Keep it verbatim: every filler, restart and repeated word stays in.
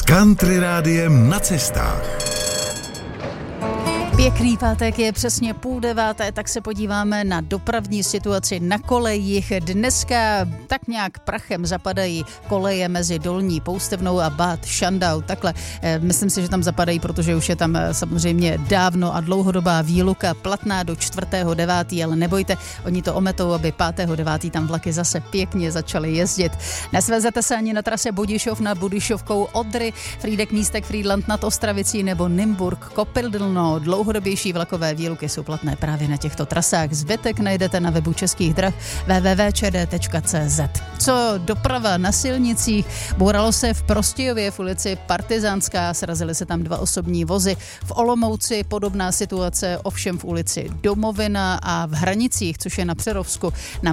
Country rádiem na cestách. Pěkný pátek, je přesně půl deváté, tak se podíváme na dopravní situaci na kolejích. Dneska tak nějak prachem zapadají koleje mezi Dolní Poustevnou a Bad Schandau. Takhle, myslím si, že tam zapadají, protože už je tam samozřejmě dávno a dlouhodobá výluka platná do čtvrtého devátého, ale nebojte, oni to ometou, aby pátého devátého tam vlaky zase pěkně začaly jezdit. Nesvezete se ani na trase Budišov nad Budišovkou Odry, Frýdek Místek, Frýdlant nad Ostravicí nebo Nymburk Kopildlno. Dlouhodobější vlakové výluky jsou platné právě na těchto trasách. Zbytek najdete na webu Českých drah w w w tečka č d tečka c z. Co doprava na silnicích? Bouralo se v Prostějově v ulici Partizánská, srazily se tam dva osobní vozy. V Olomouci podobná situace, ovšem v ulici Domovina a v Hranicích, což je na Přerovsku, na